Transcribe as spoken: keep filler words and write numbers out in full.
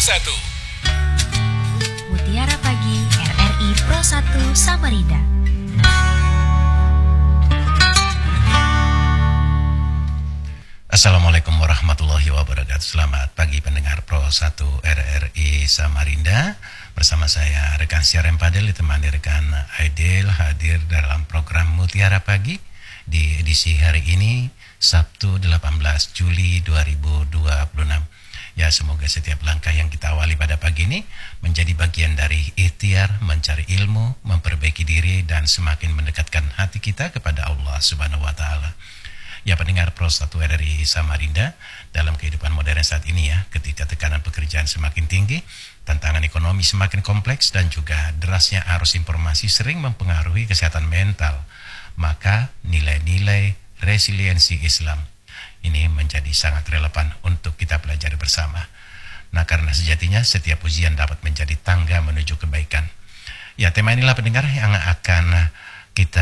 satu. Mutiara Pagi R R I Pro satu Samarinda. Assalamualaikum warahmatullahi wabarakatuh. Selamat pagi pendengar Pro satu R R I Samarinda. Bersama saya rekan siaran Padel ditemani rekan Aidil hadir dalam program Mutiara Pagi di edisi hari ini Sabtu delapan belas Juli dua ribu dua puluh enam. Ya, semoga setiap langkah yang kita awali pada pagi ini menjadi bagian dari ikhtiar mencari ilmu, memperbaiki diri dan semakin mendekatkan hati kita kepada Allah Subhanahu wa taala. Ya, pendengar Pro satu R R I Samarinda, dalam kehidupan modern saat ini ya, ketika tekanan pekerjaan semakin tinggi, tantangan ekonomi semakin kompleks dan juga derasnya arus informasi sering mempengaruhi kesehatan mental, maka nilai-nilai resiliensi Islam ini menjadi sangat relevan untuk kita pelajari bersama. Nah, karena sejatinya setiap ujian dapat menjadi tangga menuju kebaikan. Ya, tema inilah pendengar yang akan kita